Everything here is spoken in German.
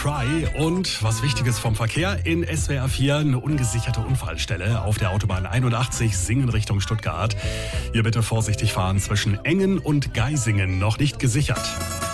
Cry und was Wichtiges vom Verkehr in SWR 4, eine ungesicherte Unfallstelle auf der Autobahn 81 Singen Richtung Stuttgart. Hier bitte vorsichtig fahren zwischen Engen und Geisingen, noch nicht gesichert.